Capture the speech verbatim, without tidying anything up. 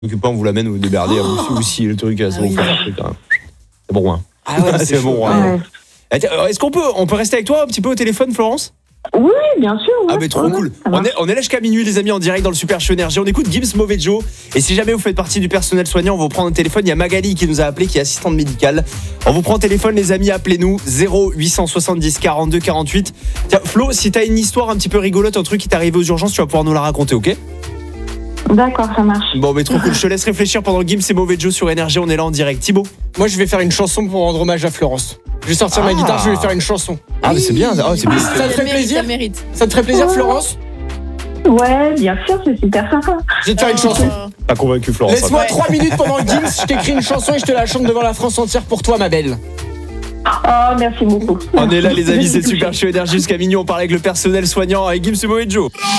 pas, on vous l'amène au déberder à vous aussi, le truc, c'est bon, c'est bon, hein. Ah ouais, c'est bon, hein. Est-ce qu'on peut, on peut rester avec toi un petit peu au téléphone, Florence ? Oui, bien sûr. Ouais. Ah mais trop ouais, cool. On est, on est là jusqu'à minuit les amis en direct dans le Super Show Énergie. On écoute Gims Mauvais Joe. Et si jamais vous faites partie du personnel soignant, on va vous prendre un téléphone. Il y a Magali qui nous a appelé, qui est assistante médicale. On vous prend un téléphone les amis, appelez-nous zéro huit cent soixante-dix quarante-deux quarante-huit. Tiens Flo, si t'as une histoire un petit peu rigolote, un truc qui t'est arrivé aux urgences, tu vas pouvoir nous la raconter, ok ? D'accord, ça marche. Bon mais trop cool, je te laisse réfléchir pendant Gims et Mauvais Joe sur Énergie. On est là en direct. Thibaut ? Moi, je vais faire une chanson pour rendre hommage à Florence. Je vais sortir Ah. ma guitare, je vais faire une chanson. Ah mais c'est bien, oh, c'est bien. Ça te fait plaisir ? Ça mérite. Ça te ferait plaisir, Florence ? Ouais, bien sûr, c'est super sympa. Je vais te faire une chanson. Pas convaincu Florence. Laisse-moi trois minutes pendant le Gims, je t'écris une chanson et je te la chante devant la France entière pour toi, ma belle. Oh, merci beaucoup. On est là les amis, c'est le Super Show Énergie jusqu'à minuit. On parle avec le personnel soignant avec Gims et Mauvais Joe.